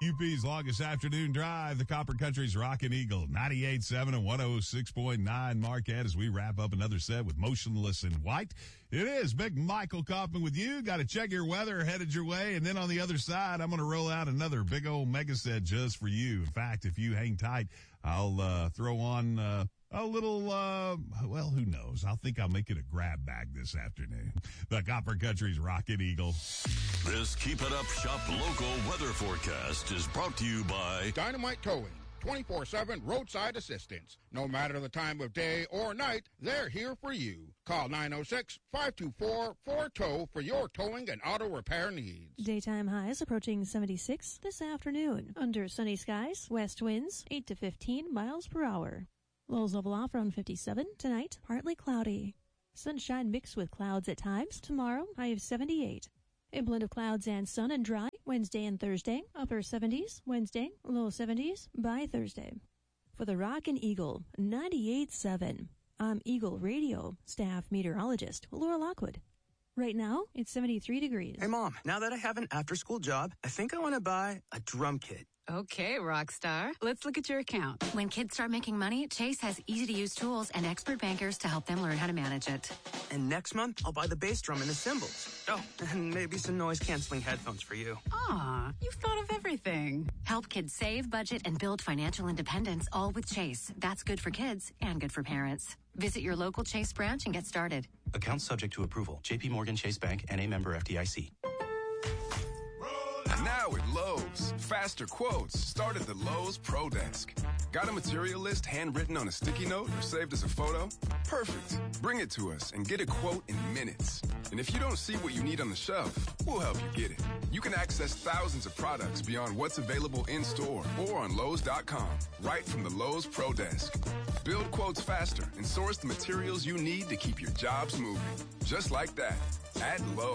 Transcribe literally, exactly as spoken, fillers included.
U P's longest afternoon drive, the Copper Country's Rockin' Eagle, ninety-eight point seven and one oh six point nine Marquette, as we wrap up another set with Motionless in White. It is Big Michael Kaufman with you. Got to check your weather, headed your way, and then on the other side, I'm going to roll out another big old mega set just for you. In fact, if you hang tight, I'll uh throw on uh a little, uh, well, who knows? I think I'll make it a grab bag this afternoon. The Copper Country's Rockin' Eagle. This Keep It Up Shop local weather forecast is brought to you by Dynamite Towing, twenty-four seven roadside assistance. No matter the time of day or night, they're here for you. Call nine oh six, five two four, four tow for your towing and auto repair needs. Daytime highs approaching seventy-six this afternoon. Under sunny skies, west winds eight to fifteen miles per hour. Lows level off around fifty-seven. Tonight, partly cloudy. Sunshine mixed with clouds at times. Tomorrow, high of seventy-eight. A blend of clouds and sun and dry Wednesday and Thursday. Upper seventies Wednesday, low seventies by Thursday. For the Rockin' Eagle, ninety-eight point seven. I'm Eagle Radio staff meteorologist Laura Lockwood. Right now, it's seventy-three degrees. Hey, Mom, now that I have an after-school job, I think I want to buy a drum kit. Okay, Rockstar. Let's look at your account. When kids start making money, Chase has easy-to-use tools and expert bankers to help them learn how to manage it. And next month, I'll buy the bass drum and the cymbals. Oh, and maybe some noise-canceling headphones for you. Aw, you've thought of everything. Help kids save, budget, and build financial independence, all with Chase. That's good for kids and good for parents. Visit your local Chase branch and get started. Account subject to approval. J P Morgan Chase Bank, N A member F D I C. Now at Lowe's, faster quotes start at the Lowe's Pro Desk. Got a material list handwritten on a sticky note or saved as a photo? Perfect. Bring it to us and get a quote in minutes. And if you don't see what you need on the shelf, we'll help you get it. You can access thousands of products beyond what's available in-store or on Lowe's dot com, right from the Lowe's Pro Desk. Build quotes faster and source the materials you need to keep your jobs moving. Just like that, at Lowe's.